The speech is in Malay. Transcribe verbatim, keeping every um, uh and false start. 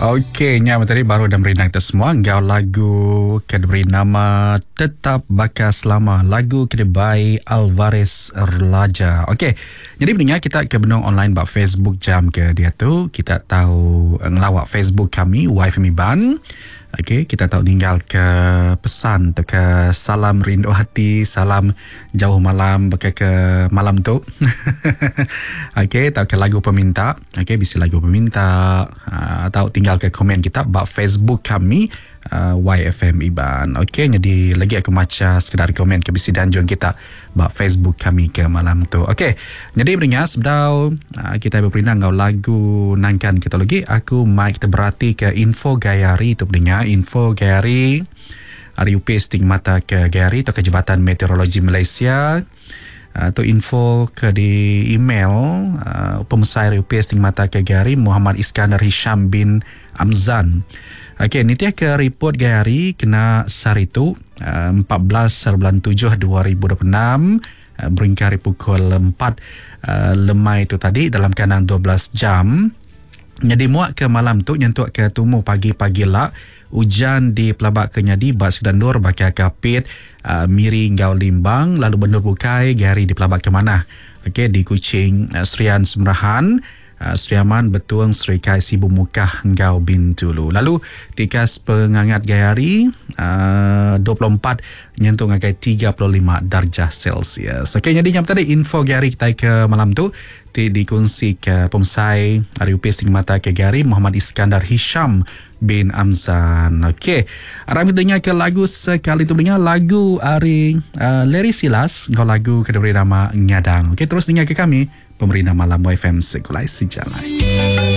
Okey, nya tadi baru dah beri kita semua ngau lagu ke diberi nama Tetap Bakas Lama, lagu ke by Alvarez Raja. Okey, jadi pendengar kita ke benung online bak Facebook jam ke dia tu, kita tahu ngelawak Facebook kami Y F M Iban. Okey, kita tahu tinggal ke pesan ke salam rindu hati, salam jauh malam ke ke malam tu. Okey, tahu ke lagu peminta. Okey, bisa lagu peminta uh, atau tinggal ke komen kita bak Facebook kami uh, Y F M Iban. Okey, jadi lagi aku baca sekedar komen ke bisi dan join kita bak Facebook kami ke malam tu. Okey, jadi beringat sebelum uh, kita berperindah ngau lagu nangkan kita lagi, aku mai kita berarti ke info gayari tu pendengar. Info gayari R U P stigmata ke gayari atau ke Jabatan Meteorologi Malaysia. Atau uh, info ke di email uh, Pemesai R U P stigmata ke gayari Muhammad Iskandar Hisham bin Amzan. Okey, ni dia ke report gayari kena saritu uh, empat belas bulan tujuh dua ribu dua puluh enam uh, beringkari pukul empat uh, lemai itu tadi dalam keadaan dua belas jam. Jadi muak ke malam tu nyentuk ke tumu pagi-pagi lah hujan di pelabak ke nyadi bas dan dor baki kapit uh, miri ngau limbang lalu benur bukai gari di pelabak ke mana. Okey, di Kuching uh, Serian Semerahan uh, Seriaman Betuang Seri Kai Sibu Mukah ngau Bintulu. Lalu tikas pengangat gayari uh, dua puluh empat nyentuh ngagai tiga puluh lima darjah Celsius. Okey, jadi jam tadi info gayari kita ke malam tu dikongsi ke Pemesai R U P stigmata ke gayari Muhammad Iskandar Hisham bin Amzan. Okey, arah kita ke lagu sekali tu dengar lagu Ari uh, Larry Silas ngau lagu ke diberi nama Ngadang. Okey, terus dengar ke kami pemberi nama Malam Y F M Sekulai Sejalan.